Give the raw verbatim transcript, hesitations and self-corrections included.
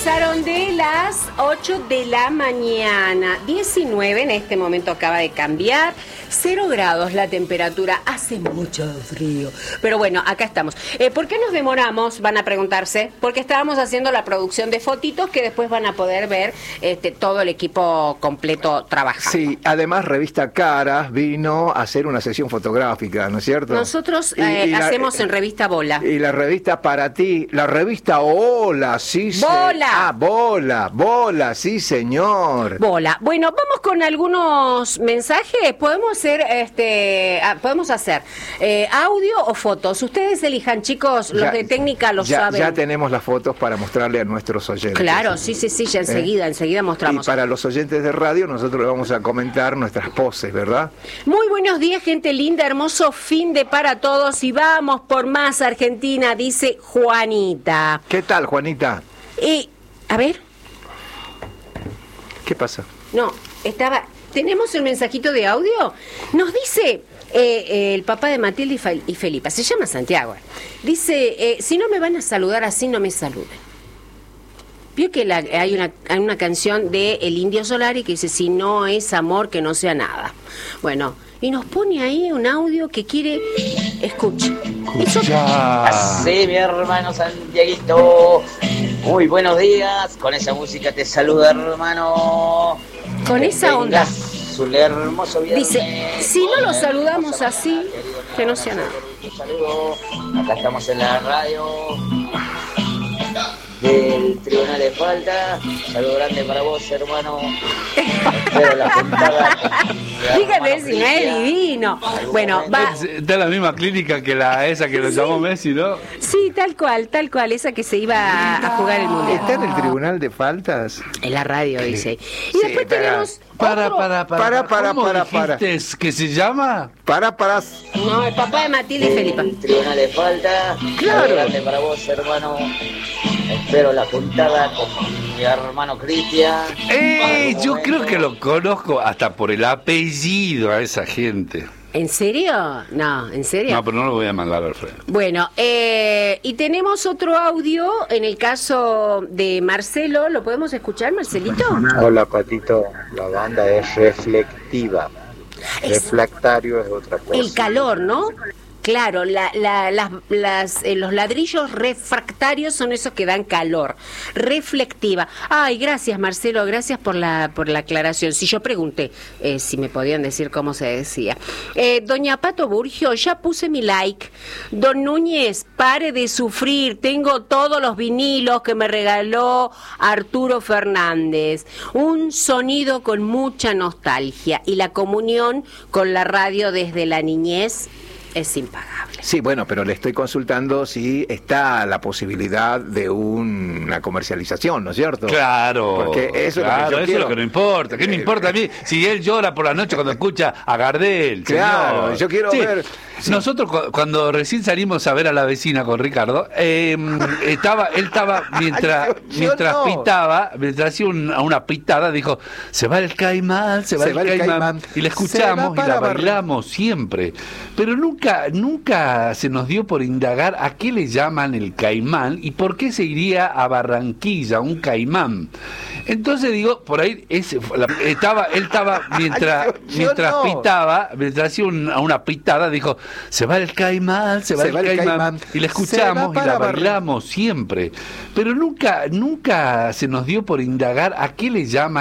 pasaron de las ocho de la mañana, diecinueve, en este momento acaba de cambiar, cero grados la temperatura, hace mucho frío, pero bueno, acá estamos. Eh, ¿Por qué nos demoramos? Van a preguntarse, porque estábamos haciendo la producción de fotitos que después van a poder ver este, todo el equipo completo trabajando. Sí, además Revista Caras vino a hacer una sesión fotográfica, ¿no es cierto? Nosotros eh, y, y hacemos la, en Revista Bola. Y la revista para ti, la revista Hola, sí, Bola. Se... Ah, Bola, Bola, sí, señor. Bola. Bueno, vamos con algunos mensajes. Podemos hacer, este, podemos hacer eh, audio o fotos. Ustedes elijan, chicos, los ya, de técnica lo ya, saben. Ya tenemos las fotos para mostrarle a nuestros oyentes. Claro, sí, sí, sí, ya enseguida, ¿Eh? enseguida mostramos. Y para los oyentes de radio, nosotros le vamos a comentar nuestras poses, ¿verdad? Muy buenos días, gente linda, hermoso fin de para todos y vamos por más Argentina, dice Juanita. ¿Qué tal, Juanita? Y, a ver. ¿Qué pasa? No, estaba... ¿Tenemos el mensajito de audio? Nos dice eh, eh, el papá de Matilde y, Fe, y Felipa, se llama Santiago. Dice, eh, si no me van a saludar así, no me saluden. Vio que la, hay, una, hay una canción de El Indio Solari que dice, si no es amor, que no sea nada. Bueno, y nos pone ahí un audio que quiere... Escuche. Escucha. Así, mi hermano Santiaguito. Muy buenos días. Con esa música te saluda, hermano. Con que esa onda. Su hermoso viernes. Dice, si no lo saludamos así, que no sea nada. Un saludo. Acá estamos en la radio del Tribunal de Falta. Saludo grande para vos, hermano. Espero la puntada. Fíjate si no es divino. Bueno, va. Está en la misma clínica que la esa que lo sí. llamó Messi, ¿no? Sí, tal cual, tal cual, esa que se iba a, a jugar el mundial. ¿Está en el Tribunal de Faltas? En la radio, dice. Y sí, después para, tenemos. Para, otro... para, para, para, para, ¿Cómo para, para. dijiste que se llama? Para, para. No, el papá de Matilde y Felipa. Tribunal de Falta. Claro. Grande para vos, hermano. Espero la puntada con mi hermano Cristian. ¡Eh! Yo creo que lo conozco hasta por el apellido a esa gente. ¿En serio? No, ¿en serio? No, pero no lo voy a mandar al frente. Bueno, eh, y tenemos otro audio, en el caso de Marcelo, ¿lo podemos escuchar, Marcelito? Hola, Patito, la banda es reflectiva. Es, reflectario es otra cosa. El calor, ¿no? Claro, la, la, las, las, eh, los ladrillos refractarios son esos que dan calor. Reflectiva. Ay, gracias, Marcelo, gracias por la por la aclaración. Si yo pregunté eh, si me podían decir cómo se decía. Eh, Doña Pato Burgio, ya puse mi like. Don Núñez, pare de sufrir. Tengo todos los vinilos que me regaló Arturo Fernández. Un sonido con mucha nostalgia y la comunión con la radio desde la niñez es impagable. Sí, bueno, pero le estoy consultando si está la posibilidad de una comercialización, ¿no es cierto? Claro. Porque eso, claro, es, lo que yo eso quiero. es lo que no importa. ¿Qué me importa a mí si él llora por la noche cuando escucha a Gardel? Claro, señor? yo quiero sí. ver... Sí. Nosotros cu- cuando recién salimos a ver a la vecina con Ricardo, eh, estaba, él estaba mientras, yo, yo mientras no. pitaba, mientras hacía una, una pitada, dijo, se va el caimán, se va, se el, va el caimán. caimán, y la escuchamos y la Barranquilla. bailamos siempre. Pero nunca, nunca se nos dio por indagar a qué le llaman el caimán y por qué se iría a Barranquilla, un caimán. Entonces digo, por ahí ese, la, estaba, él estaba mientras, yo, yo mientras no. pitaba, mientras hacía una, una pitada, dijo, se va el caimán, se va, se el, va el caimán, caimán, y la escuchamos y la Barranquilla. bailamos siempre. Pero nunca, nunca se nos dio por indagar a qué le llaman